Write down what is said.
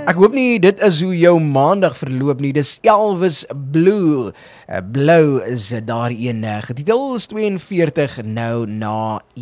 Ek hoop nie dit is hoe jou maandag verloop nie. Dis Elvis Blue. Blou is daar een getitel is 42 nou na